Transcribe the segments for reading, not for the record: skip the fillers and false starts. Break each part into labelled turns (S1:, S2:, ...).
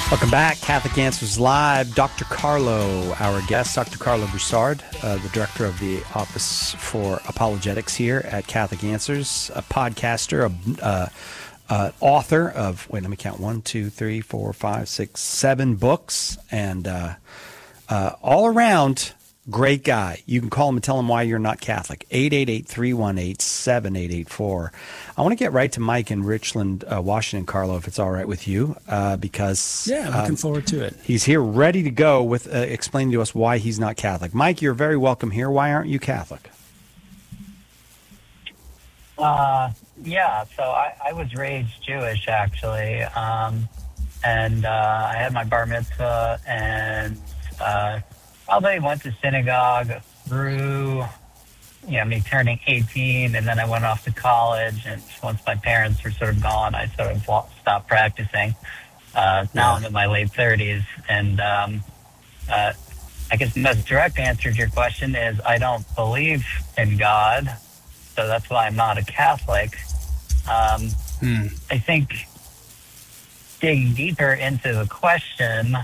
S1: Welcome back. Catholic Answers Live. Dr. Carlo, our guest, Dr. Carlo Broussard, the director of the Office for Apologetics here at Catholic Answers, a podcaster, author of, let me count, 1, 2, 3, 4, 5, 6, 7 books, and all around great guy. You can call him and tell him why you're not Catholic. 888-318-7884. I want to get right to Mike in Richland, Washington, Carlo, if it's all right with you, because
S2: looking forward to it.
S1: He's here ready to go with explaining to us why he's not Catholic. Mike, you're very welcome here. Why aren't you Catholic?
S3: So I was raised Jewish, actually, and I had my bar mitzvah and probably went to synagogue through, me turning 18, and then I went off to college, and once my parents were sort of gone, I sort of stopped practicing. Now I'm in my late 30s, and I guess the most direct answer to your question is I don't believe in God, so that's why I'm not a Catholic. I think digging deeper into the question,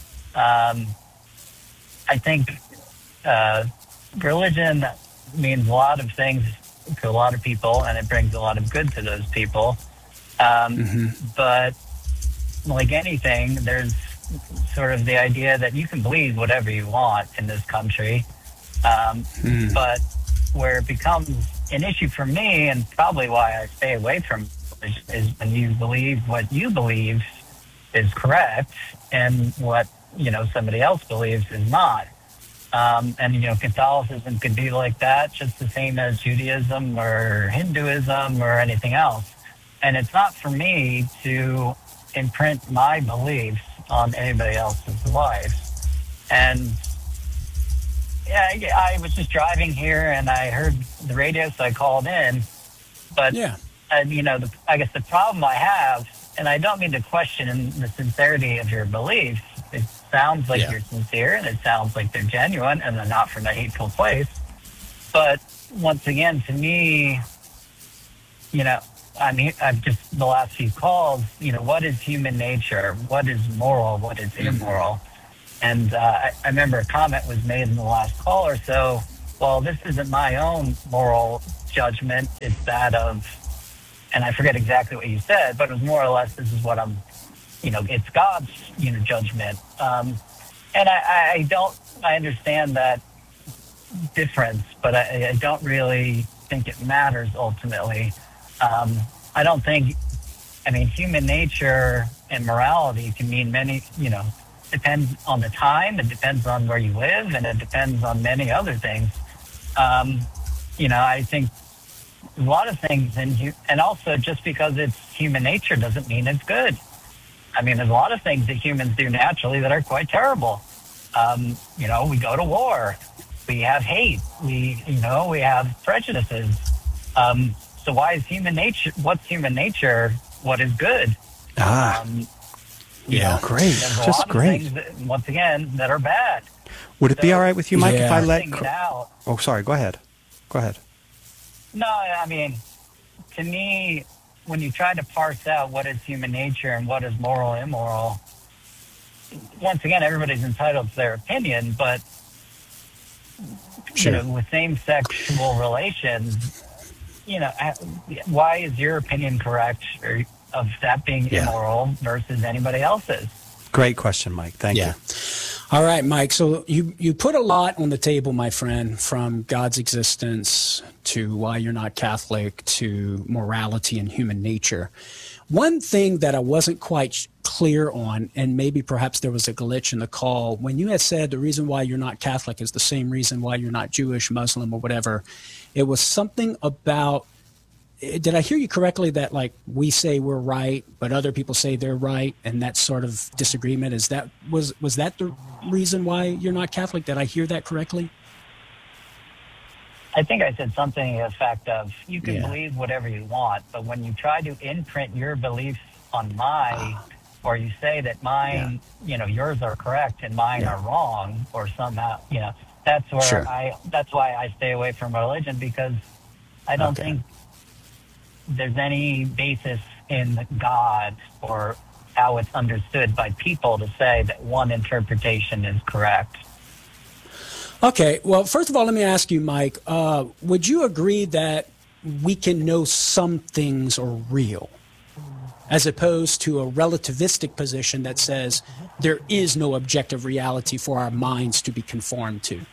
S3: I think religion means a lot of things to a lot of people, and it brings a lot of good to those people. But like anything, there's sort of the idea that you can believe whatever you want in this country. But where it becomes an issue for me, and probably why I stay away from religion, is when you believe what you believe is correct and what somebody else believes is not. And Catholicism could be like that, just the same as Judaism or Hinduism or anything else. And it's not for me to imprint my beliefs on anybody else's life. And I was just driving here and I heard the radio, so I called in. But I guess the problem I have, and I don't mean to question the sincerity of your beliefs. It sounds like you're sincere, and it sounds like they're genuine, and they're not from a hateful place. But once again, to me, I've just the last few calls. What is human nature? What is moral? What is immoral? And I remember a comment was made in the last call or so. Well, this isn't my own moral judgment; it's that of, and I forget exactly what you said, but it was more or less, this is what I'm. It's God's, judgment. And I understand that difference, but I don't really think it matters ultimately. I don't think, human nature and morality can mean many, depends on the time, it depends on where you live, and it depends on many other things. I think a lot of things, and also just because it's human nature doesn't mean it's good. There's a lot of things that humans do naturally that are quite terrible. We go to war. We have hate. We have prejudices. So why is human nature, what's human nature, what is good?
S1: Great. Just great.
S3: Things once again, that are bad.
S1: Would it be all right with you, Mike, if I let...
S3: Oh,
S1: sorry. Go ahead.
S3: No, to me, when you try to parse out what is human nature and what is moral and immoral, once again, everybody's entitled to their opinion, but with same-sexual relations, why is your opinion correct of that being immoral versus anybody else's?
S1: Great question, Mike. Thank you.
S2: All right, Mike. So you put a lot on the table, my friend, from God's existence to why you're not Catholic to morality and human nature. One thing that I wasn't quite clear on, and maybe perhaps there was a glitch in the call, when you had said the reason why you're not Catholic is the same reason why you're not Jewish, Muslim, or whatever, it was something about, did I hear you correctly that like we say we're right, but other people say they're right, and that sort of disagreement, was that the reason why you're not Catholic? Did I hear that correctly?
S3: I think I said something to the effect of, you can believe whatever you want, but when you try to imprint your beliefs on mine, or you say that mine, yours are correct and mine are wrong, or somehow, that's where that's why I stay away from religion, because I don't think there's any basis in God or how it's understood by people to say that one interpretation is correct.
S2: Okay, well, first of all, let me ask you, Mike, would you agree that we can know some things are real, as opposed to a relativistic position that says there is no objective reality for our minds to be conformed to?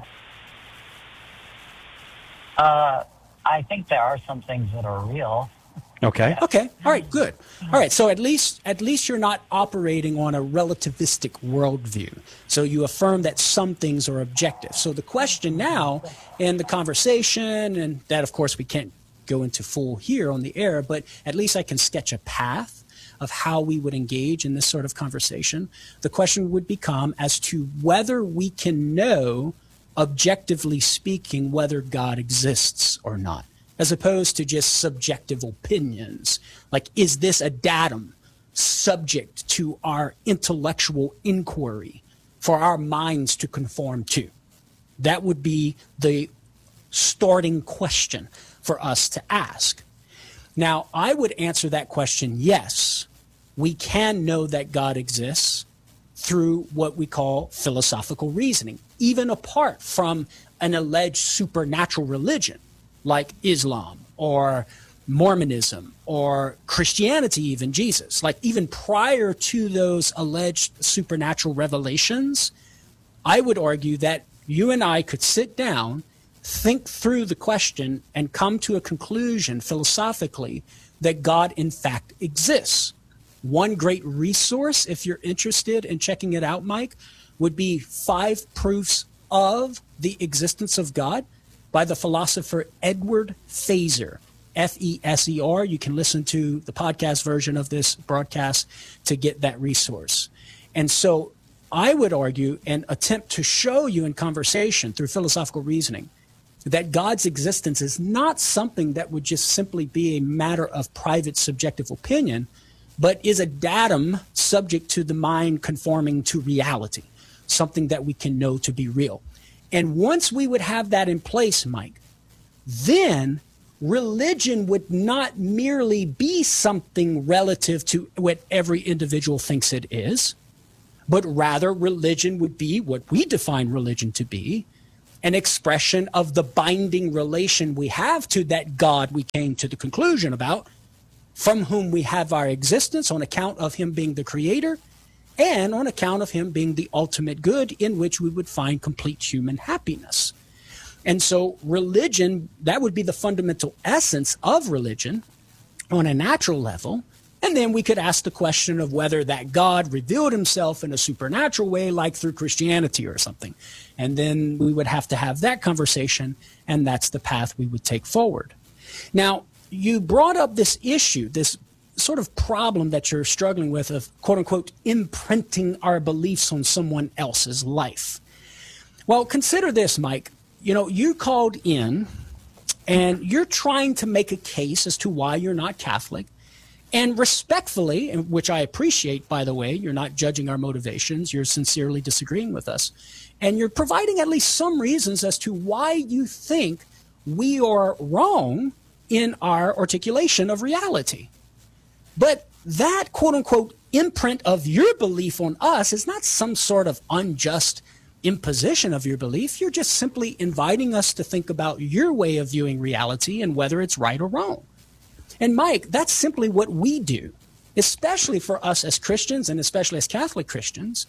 S3: I think there are some things that are real.
S1: Okay.
S2: Okay. All right. Good. All right. So at least you're not operating on a relativistic worldview. So you affirm that some things are objective. So the question now in the conversation, and that of course we can't go into full here on the air, but at least I can sketch a path of how we would engage in this sort of conversation. The question would become as to whether we can know, objectively speaking, whether God exists or not, as opposed to just subjective opinions. Like, is this a datum subject to our intellectual inquiry for our minds to conform to? That would be the starting question for us to ask. Now, I would answer that question, yes, we can know that God exists through what we call philosophical reasoning, even apart from an alleged supernatural religion like Islam or Mormonism or Christianity, even Jesus. Like, even prior to those alleged supernatural revelations, I would argue that you and I could sit down, think through the question, and come to a conclusion philosophically that God in fact exists. One great resource, if you're interested in checking it out, Mike, would be 5 Proofs of the Existence of God by the philosopher Edward Feser, F-E-S-E-R. You can listen to the podcast version of this broadcast to get that resource. And so I would argue and attempt to show you in conversation through philosophical reasoning that God's existence is not something that would just simply be a matter of private subjective opinion, but is a datum subject to the mind conforming to reality, something that we can know to be real. And once we would have that in place, Mike, then religion would not merely be something relative to what every individual thinks it is, but rather religion would be what we define religion to be, an expression of the binding relation we have to that God we came to the conclusion about, from whom we have our existence on account of him being the creator and on account of him being the ultimate good in which we would find complete human happiness. And so religion, that would be the fundamental essence of religion on a natural level. And then we could ask the question of whether that God revealed himself in a supernatural way, like through Christianity or something. And then we would have to have that conversation, and that's the path we would take forward. Now, you brought up this issue, this sort of problem that you're struggling with of, quote unquote, imprinting our beliefs on someone else's life. Well, consider this, Mike. You know, you called in and you're trying to make a case as to why you're not Catholic. And respectfully, which I appreciate, by the way, you're not judging our motivations, you're sincerely disagreeing with us. And you're providing at least some reasons as to why you think we are wrong in our articulation of reality. But that, quote unquote, imprint of your belief on us is not some sort of unjust imposition of your belief. You're just simply inviting us to think about your way of viewing reality and whether it's right or wrong. And Mike, that's simply what we do, especially for us as Christians and especially as Catholic Christians.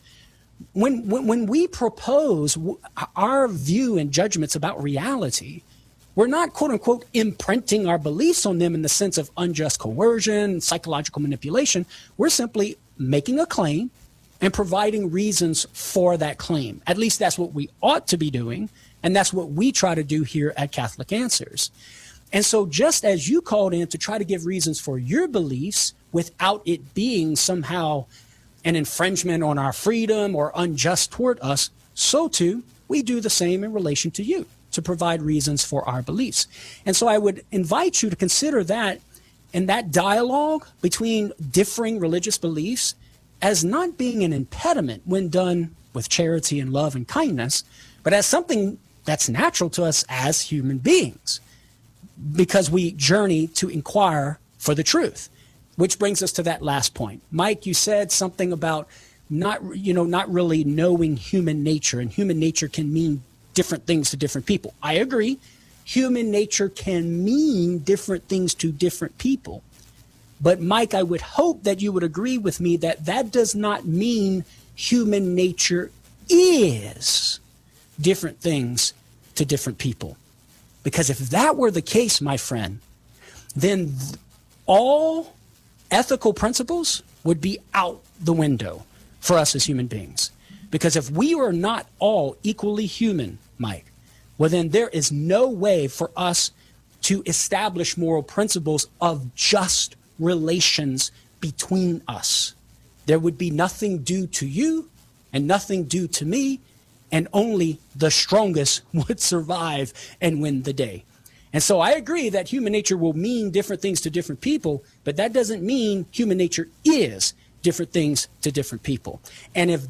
S2: When we propose our view and judgments about reality, we're not, quote unquote, imprinting our beliefs on them in the sense of unjust coercion, psychological manipulation. We're simply making a claim and providing reasons for that claim. At least that's what we ought to be doing, and that's what we try to do here at Catholic Answers. And so just as you called in to try to give reasons for your beliefs without it being somehow an infringement on our freedom or unjust toward us, so too we do the same in relation to you, to provide reasons for our beliefs. And so I would invite you to consider that and that dialogue between differing religious beliefs as not being an impediment when done with charity and love and kindness, but as something that's natural to us as human beings, because we journey to inquire for the truth. which brings us to that last point. Mike, you said something about not really knowing human nature, and human nature can mean different things to different people. I agree. Human nature can mean different things to different people. But Mike, I would hope that you would agree with me that that does not mean human nature is different things to different people. Because if that were the case, my friend, then all ethical principles would be out the window for us as human beings. Because if we are not all equally human, Mike, well, then there is no way for us to establish moral principles of just relations between us. There would be nothing due to you and nothing due to me, and only the strongest would survive and win the day. And so I agree that human nature will mean different things to different people, but that doesn't mean human nature is different things to different people. And if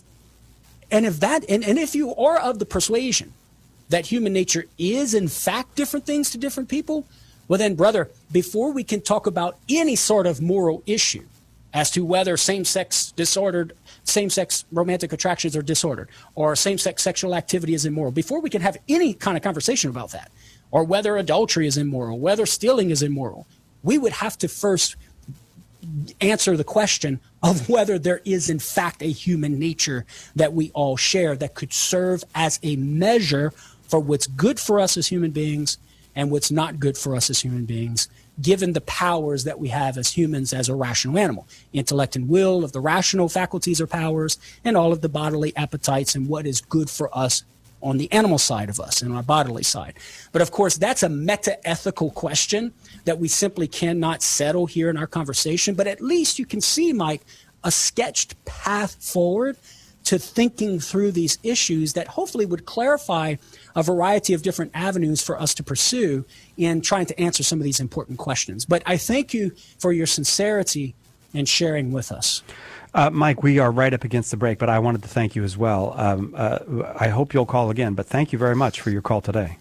S2: you are of the persuasion that human nature is in fact different things to different people, well then, brother, before we can talk about any sort of moral issue as to whether same-sex romantic attractions are disordered, or same-sex sexual activity is immoral, before we can have any kind of conversation about that, or whether adultery is immoral, whether stealing is immoral, we would have to first answer the question of whether there is in fact a human nature that we all share that could serve as a measure for what's good for us as human beings and what's not good for us as human beings, given the powers that we have as humans as a rational animal. Intellect and will of the rational faculties or powers, and all of the bodily appetites and what is good for us on the animal side of us and our bodily side. But of course, that's a meta-ethical question that we simply cannot settle here in our conversation. But at least you can see, Mike, a sketched path forward to thinking through these issues that hopefully would clarify a variety of different avenues for us to pursue in trying to answer some of these important questions. But I thank you for your sincerity in sharing with us.
S1: Mike, we are right up against the break, but I wanted to thank you as well. I hope you'll call again, but thank you very much for your call today.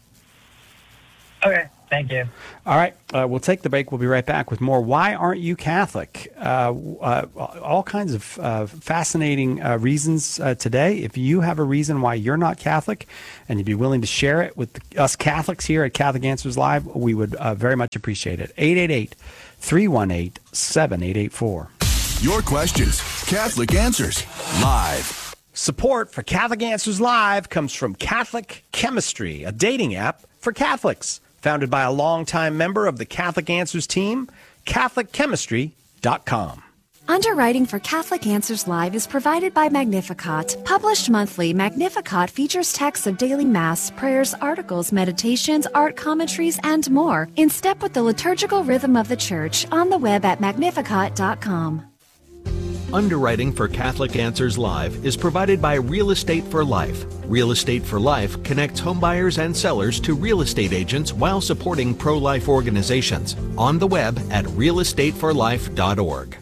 S3: Okay, thank you.
S1: All right, we'll take the break. We'll be right back with more Why Aren't You Catholic? All kinds of fascinating reasons today. If you have a reason why you're not Catholic and you'd be willing to share it with us Catholics here at Catholic Answers Live, we would very much appreciate it. 888-318-7884.
S4: Your questions, Catholic Answers Live.
S1: Support for Catholic Answers Live comes from Catholic Chemistry, a dating app for Catholics. Founded by a longtime member of the Catholic Answers team, CatholicChemistry.com.
S5: Underwriting for Catholic Answers Live is provided by Magnificat. Published monthly, Magnificat features texts of daily Mass, prayers, articles, meditations, art commentaries, and more, in step with the liturgical rhythm of the Church, on the web at Magnificat.com.
S6: Underwriting for Catholic Answers Live is provided by Real Estate for Life. Real Estate for Life connects homebuyers and sellers to real estate agents while supporting pro-life organizations. On the web at realestateforlife.org.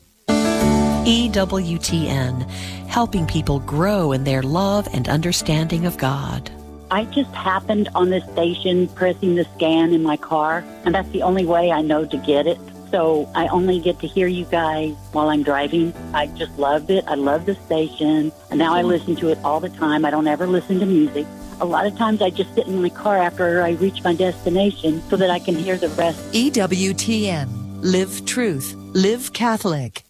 S7: EWTN, helping people grow in their love and understanding of God.
S8: I just happened on this station pressing the scan in my car, and that's the only way I know to get it. So I only get to hear you guys while I'm driving. I just loved it. I love the station. And now I listen to it all the time. I don't ever listen to music. A lot of times I just sit in my car after I reach my destination so that I can hear the rest.
S7: EWTN, live truth, live Catholic.